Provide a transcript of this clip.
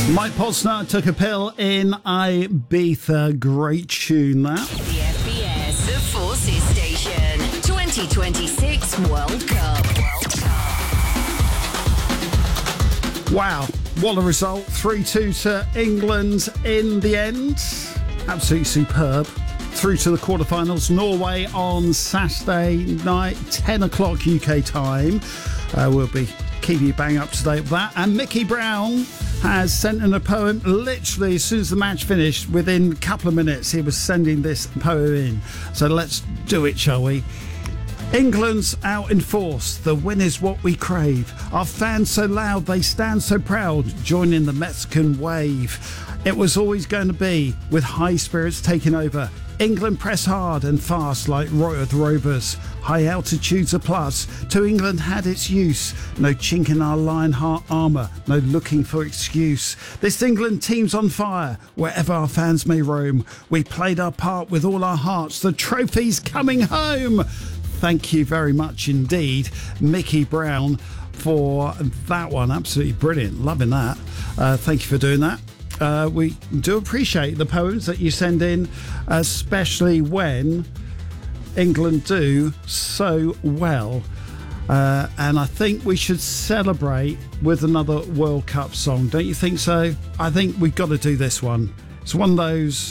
Mike Posner took a pill in Ibiza. Great tune, that. The FBS, the Forces Station, 2026 World Cup. Wow, what a result. 3-2 to England in the end. Absolutely superb. Through to the quarterfinals. Norway on Saturday night, 10 o'clock UK time. We'll be keeping you bang up to date with that. And Mickey Brown has sent in a poem literally as soon as the match finished. Within a couple of minutes, he was sending this poem in. So let's do it, shall we? England's out in force. The win is what we crave. Our fans so loud, they stand so proud, joining the Mexican wave. It was always going to be, with high spirits taking over. England press hard and fast like Roy the Rovers. High altitudes a plus. To England had its use. No chink in our Lionheart armour. No looking for excuse. This England team's on fire. Wherever our fans may roam. We played our part with all our hearts. The trophy's coming home. Thank you very much indeed, Mickey Brown, for that one. Absolutely brilliant. Loving that. Thank you for doing that. We do appreciate the poems that you send in, especially when England do so well. And I think we should celebrate with another World Cup song. Don't you think so? I think we've got to do this one. It's one of those